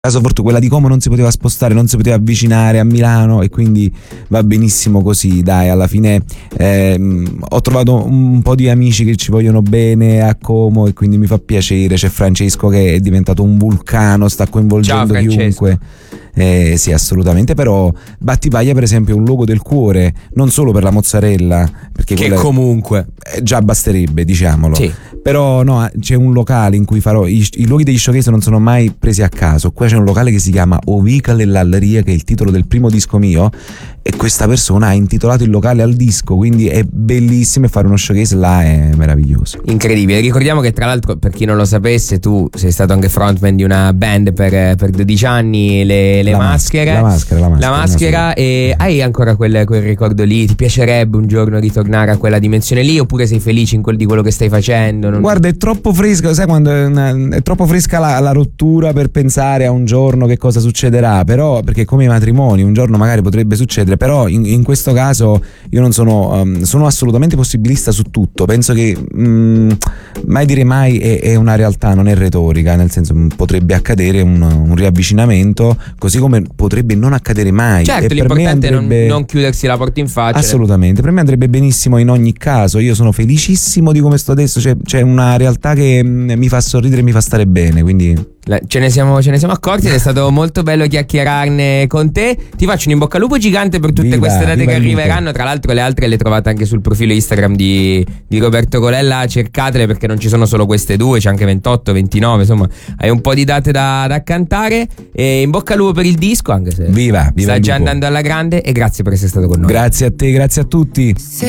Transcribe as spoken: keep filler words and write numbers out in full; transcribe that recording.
caso fortuna, quella di Como non si poteva spostare, non si poteva avvicinare a Milano e quindi va benissimo così, dai, alla fine ehm, ho trovato un po' di amici che ci vogliono bene a Como e quindi mi fa piacere. C'è Francesco che è diventato un vulcano, sta coinvolgendo Ciao, chiunque. Eh, sì, assolutamente. Però Battipaglia per esempio è un luogo del cuore, non solo per la mozzarella, perché che quella, comunque eh, già basterebbe, diciamolo. sì. Però no, c'è un locale in cui farò i, i luoghi degli showcase non sono mai presi a caso. Qua c'è un locale che si chiama Ovica Lell'Alleria, che è il titolo del primo disco mio, e questa persona ha intitolato il locale al disco, quindi è bellissimo, e fare uno showcase là è meraviglioso. Incredibile. Ricordiamo che tra l'altro, per chi non lo sapesse, tu sei stato anche frontman di una band per, per dodici anni, le, le La maschere, maschera, la maschera, la maschera, la maschera e hai ancora quel, quel ricordo lì? Ti piacerebbe un giorno ritornare a quella dimensione lì, oppure sei felice in quel, di quello che stai facendo? Non... Guarda, è troppo fresca, sai quando è, una, è troppo fresca la, la rottura per pensare a un giorno che cosa succederà, però, perché come i matrimoni un giorno magari potrebbe succedere, però in, in questo caso io non sono um, sono assolutamente possibilista su tutto. Penso che um, mai dire mai è, è una realtà, non è retorica, nel senso potrebbe accadere un, un riavvicinamento, così come potrebbe non accadere mai. Certo, e per l'importante me andrebbe... è non, non chiudersi la porta in faccia. Assolutamente, per me andrebbe benissimo in ogni caso. Io sono felicissimo di come sto adesso, c'è, c'è una realtà che mh, mi fa sorridere e mi fa stare bene, quindi Ce ne, siamo, ce ne siamo accorti ed è stato molto bello chiacchierarne con te. Ti faccio un in bocca al lupo gigante per tutte viva, queste date che arriveranno. lupo. Tra l'altro le altre le trovate anche sul profilo Instagram di, di Roberto Colella. Cercatele perché non ci sono solo queste due, c'è anche ventotto, ventinove, insomma hai un po' di date da, da cantare. E in bocca al lupo per il disco, anche se viva, viva sta già lupo. andando alla grande. E grazie per essere stato con noi. Grazie a te, grazie a tutti.